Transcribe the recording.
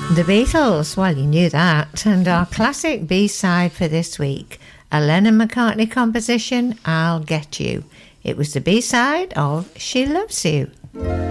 The Beatles, well, you knew that. And our classic B-side for this week, a Lennon-McCartney composition, I'll Get You. It was the B-side of She Loves You.